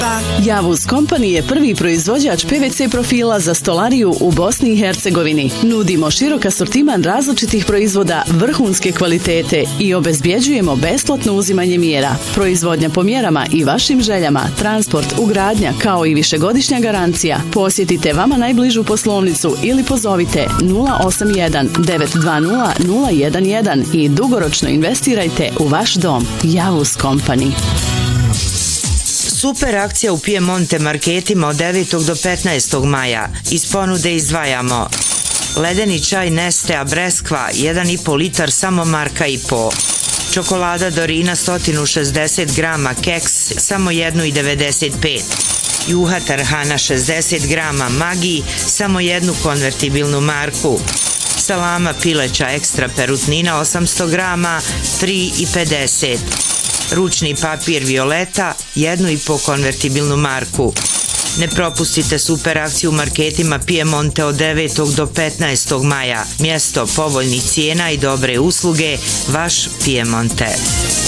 Javuz Company je prvi proizvođač PVC profila za stolariju u Bosni i Hercegovini. Nudimo širok asortiman različitih proizvoda vrhunske kvalitete i obezbjeđujemo besplatno uzimanje mjera. Proizvodnja po mjerama i vašim željama, transport, ugradnja kao i višegodišnja garancija. Posjetite vama najbližu poslovnicu ili pozovite 081 920 011 i dugoročno investirajte u vaš dom. Javuz Company. Super akcija u Piemonte marketima od 9. do 15. maja. Iz ponude izdvajamo ledeni čaj Nestea Breskva 1,5 litar samo marka i po. Čokolada Dorina 160 grama keks samo 1,95. Juha Tarhana 60 grama Magi samo 1 konvertibilnu marku. Salama pileća ekstra perutnina 800 grama 3,50. Ručni papir Violeta 1,5 konvertibilnu marku. Ne propustite super akciju u marketima Piemonte od 9. do 15. maja. Mjesto povoljnih cijena i dobre usluge, vaš Piemonte.